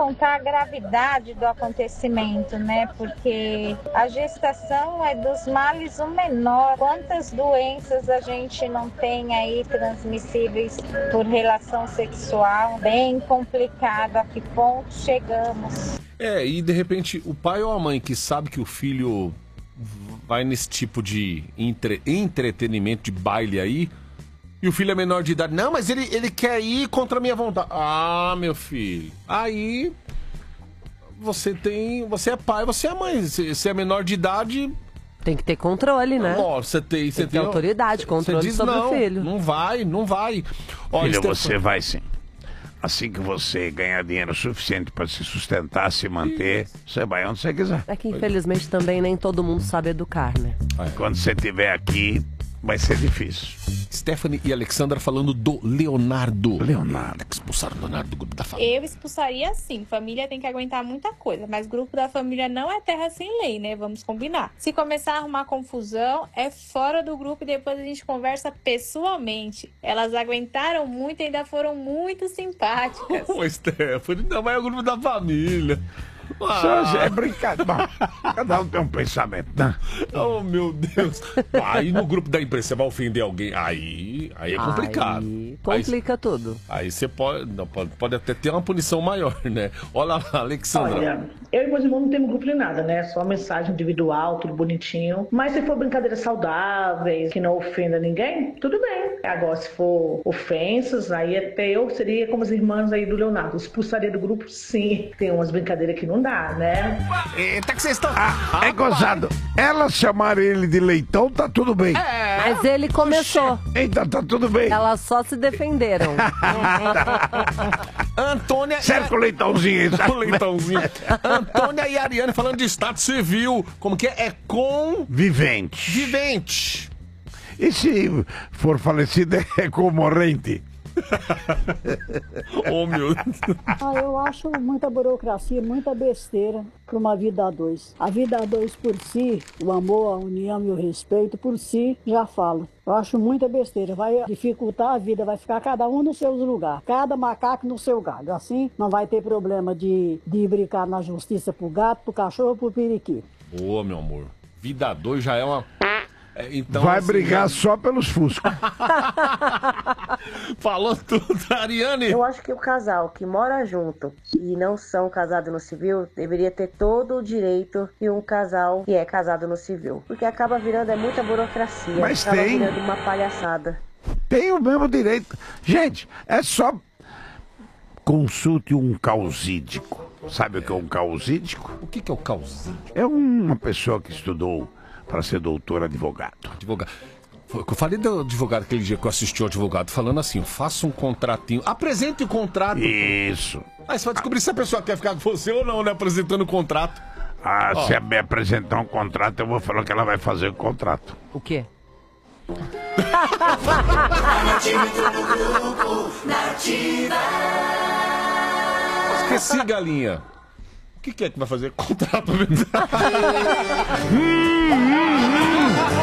contar a gravidade do acontecimento, né? Porque a gestação é dos males o menor. Quantas doenças a gente não tem aí transmissíveis por relação sexual? Bem complicado. A que ponto chegamos? E de repente o pai ou a mãe que sabe que o filho vai nesse tipo de entretenimento, de baile aí, e o filho é menor de idade. Não, mas ele quer ir contra a minha vontade. Ah, meu filho. Aí você é pai, você é mãe. Você é menor de idade. Tem que ter controle, né? Ó, você tem autoridade, controle sobre o filho. Não vai. Ó, filho, você vai sim. Assim que você ganhar dinheiro suficiente para se sustentar, se manter, você vai onde você quiser. É que infelizmente também nem todo mundo sabe educar, né? Quando você estiver aqui, vai ser difícil. Stephanie e Alexandra falando do Leonardo. Expulsaram o Leonardo do grupo da família. Eu expulsaria sim. Família tem que aguentar muita coisa, mas grupo da família não é terra sem lei, né? Vamos combinar. Se começar a arrumar confusão, é fora do grupo e depois a gente conversa pessoalmente. Elas aguentaram muito e ainda foram muito simpáticas. Ô, Stephanie, não é o grupo da família. É brincadeira. Bom, cada um tem um pensamento, né? Oh, meu Deus. Aí no grupo da imprensa você vai ofender alguém. Aí é complicado. Complica tudo. Aí você pode até ter uma punição maior, né? Olha lá, Alexandra. Olha, eu e meus irmãos não temos grupo nem nada, né? Só mensagem individual, tudo bonitinho. Mas se for brincadeiras saudáveis, que não ofenda ninguém, tudo bem. Agora, se for ofensas, aí até eu seria como as irmãs aí do Leonardo. Expulsaria do grupo, sim. Tem umas brincadeiras que não dá, né? Eita, que vocês estão... É gozado. Elas chamaram ele de leitão, tá tudo bem. Mas ele começou. Eita, tá tudo bem. Elas só se defenderam. Antônia... Certo, o leitãozinho. O leitãozinho. Antônia e Ariane falando de estado civil. Como que é? É Vivente. E se for falecido, é comorrente? Oh, meu Deus. Eu acho muita burocracia, muita besteira para uma vida a dois. A vida a dois por si, o amor, a união e o respeito por si, já fala. Eu acho muita besteira, vai dificultar a vida, vai ficar cada um no seu lugar, cada macaco no seu galho. Assim não vai ter problema de brincar na justiça pro gato, pro cachorro, pro periquito. Ô, meu amor, vida a dois já é uma... Então, vai brigar só pelos fuscos. Falou tudo, Ariane. Eu acho que o casal que mora junto e não são casados no civil deveria ter todo o direito de um casal que é casado no civil. Porque acaba virando muita burocracia. Mas acaba tem. virando uma palhaçada. Tem o mesmo direito. Gente, é só consulte um causídico. Sabe o que é um causídico? O que é o causídico? É uma pessoa que estudou para ser doutor advogado. Eu falei do advogado aquele dia que eu assisti o advogado falando assim, faça um contratinho, apresente o contrato. Isso. Aí você vai descobrir se a pessoa quer ficar com você ou não, né, apresentando o contrato. Se me apresentar um contrato, eu vou falar que ela vai fazer o contrato. O quê? Esqueci, galinha. O que é que vai fazer? Contrato.